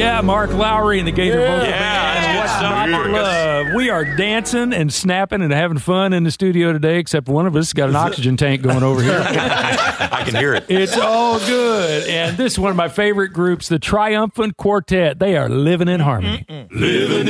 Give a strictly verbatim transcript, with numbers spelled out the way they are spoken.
Yeah, Mark Lowry and the Gator Yeah. Vocal Yeah, Band. that's What's good stuff, not to Marcus. love? We are dancing and snapping and having fun in the studio today, except one of us has got an oxygen tank going over here. I can hear it. It's all good. And this is one of my favorite groups, the Triumphant Quartet. They are living in harmony. Living